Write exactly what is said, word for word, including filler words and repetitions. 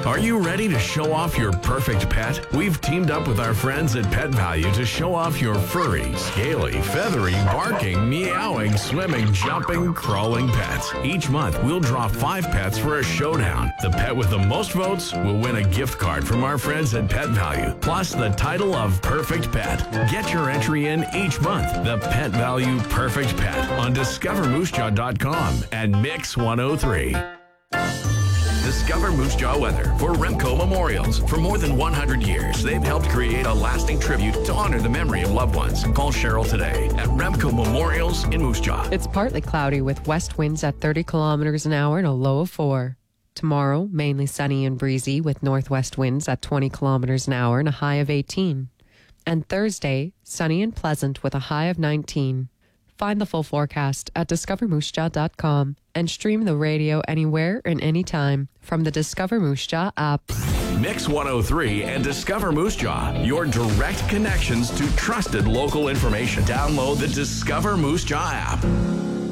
Are you ready to show off your perfect pet? We've teamed up with our friends at Pet Value to show off your furry, scaly, feathery, barking, meowing, swimming, jumping, crawling pets. Each month, we'll draw five pets for a showdown. The pet with the most votes will win a gift card from our friends at Pet Value, plus the title of Perfect Pet. Get your entry in each month. The Pet Value Perfect Pet on discover moose jaw dot com and Mix one oh three. Discover Moose Jaw weather for Remco Memorials. For more than one hundred years, they've helped create a lasting tribute to honor the memory of loved ones. Call Cheryl today at Remco Memorials in Moose Jaw. It's partly cloudy with west winds at thirty kilometers an hour and a low of four. Tomorrow, mainly sunny and breezy with northwest winds at twenty kilometers an hour and a high of eighteen. And Thursday, sunny and pleasant with a high of nineteen. Find the full forecast at discover moose jaw dot com and stream the radio anywhere and anytime from the Discover Moose Jaw app. Mix one oh three and Discover Moose Jaw, your direct connections to trusted local information. Download the Discover Moose Jaw app.